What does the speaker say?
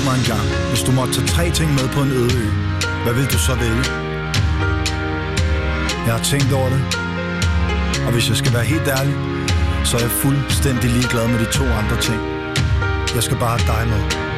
Spurgt mig engang, hvis du måtte tage 3 ting med på en øde ø, hvad vil du så vælge? Jeg har tænkt over det, og hvis jeg skal være helt ærlig, så er jeg fuldstændig ligeglad med de 2 andre ting. Jeg skal bare have dig med.